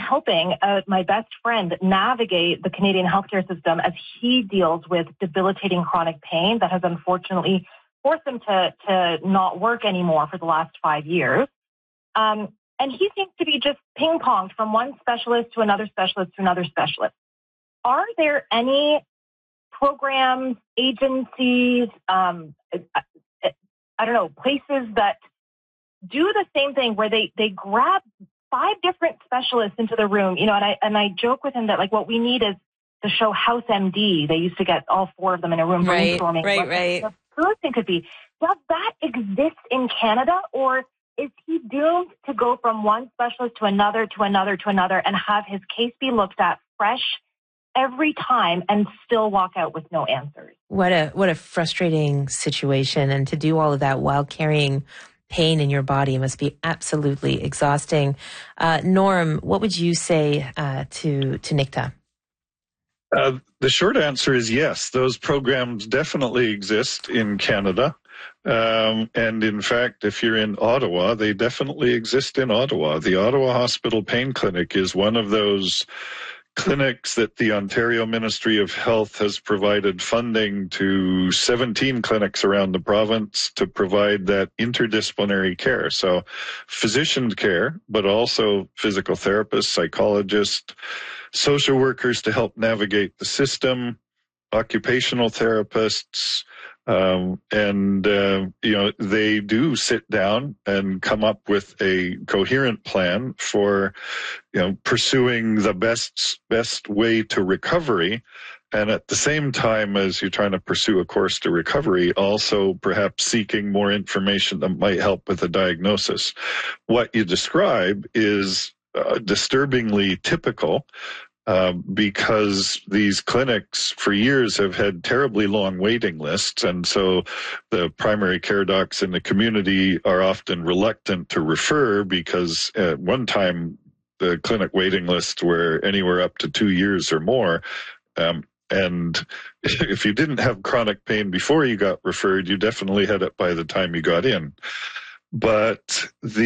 helping my best friend navigate the Canadian healthcare system as he deals with debilitating chronic pain that has unfortunately forced him to not work anymore for the last 5 years. And he seems to be just ping-ponged from one specialist to another specialist to another specialist. Are there any programs, agencies, places that do the same thing where they grab 5 different specialists into the room, and I joke with him that like what we need is to show House MD. They used to get all 4 of them in a room brainstorming. Right. The solution could be. Does that exist in Canada, or is he doomed to go from one specialist to another, and have his case be looked at fresh every time and still walk out with no answers? What a frustrating situation, and to do all of that while carrying pain in your body must be absolutely exhausting. Norm, what would you say to Nikta? The short answer is yes. Those programs definitely exist in Canada. And in fact, if you're in Ottawa, they definitely exist in Ottawa. The Ottawa Hospital Pain Clinic is one of those clinics that the Ontario Ministry of Health has provided funding to 17 clinics around the province to provide that interdisciplinary care. So physician care, but also physical therapists, psychologists, social workers to help navigate the system, occupational therapists, they do sit down and come up with a coherent plan for, pursuing the best way to recovery. And at the same time as you're trying to pursue a course to recovery, also perhaps seeking more information that might help with a diagnosis. What you describe is disturbingly typical. Because these clinics for years have had terribly long waiting lists. And so the primary care docs in the community are often reluctant to refer because at one time the clinic waiting lists were anywhere up to 2 years or more. And if you didn't have chronic pain before you got referred, you definitely had it by the time you got in. But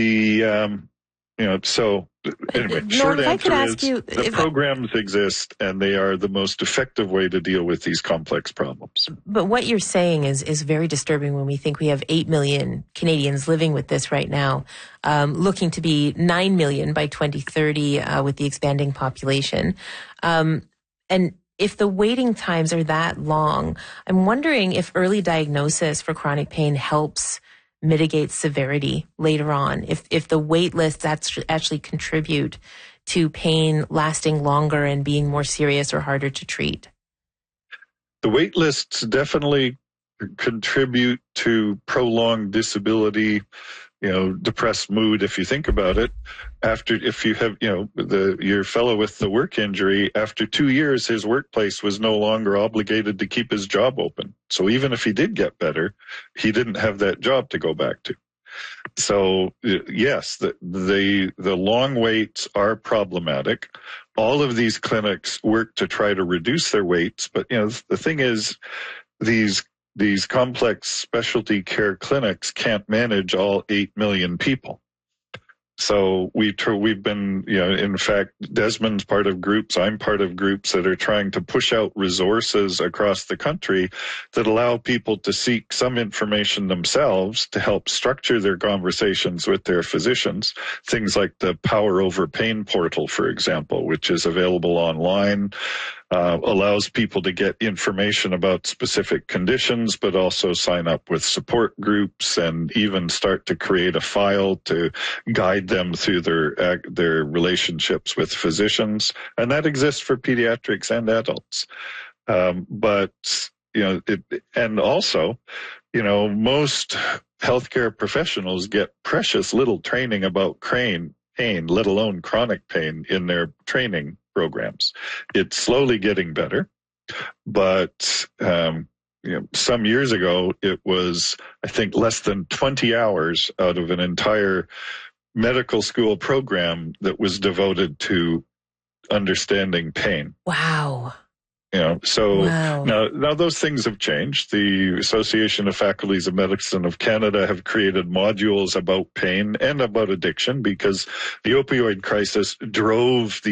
anyway, short answer is the programs exist and they are the most effective way to deal with these complex problems. But what you're saying is very disturbing when we think we have 8 million Canadians living with this right now, looking to be 9 million by 2030 with the expanding population. And if the waiting times are that long, I'm wondering if early diagnosis for chronic pain helps mitigate severity later on, if the wait lists actually contribute to pain lasting longer and being more serious or harder to treat. The wait lists definitely contribute to prolonged disability, depressed mood, if you think about it. If you have, your fellow with the work injury, after 2 years, his workplace was no longer obligated to keep his job open. So even if he did get better, he didn't have that job to go back to. So yes, the long waits are problematic. All of these clinics work to try to reduce their waits. But, the thing is, these complex specialty care clinics can't manage all 8 million people. So we've been, in fact, Desmond's part of groups, I'm part of groups that are trying to push out resources across the country that allow people to seek some information themselves to help structure their conversations with their physicians. Things like the Power Over Pain portal, for example, which is available online. Allows people to get information about specific conditions, but also sign up with support groups and even start to create a file to guide them through their relationships with physicians. And that exists for pediatrics and adults. Most healthcare professionals get precious little training about pain, let alone chronic pain, in their training programs. It's slowly getting better, but some years ago it was, I think, less than 20 hours out of an entire medical school program that was devoted to understanding pain. Wow. Wow. Now those things have changed. The Association of Faculties of Medicine of Canada have created modules about pain and about addiction because the opioid crisis drove the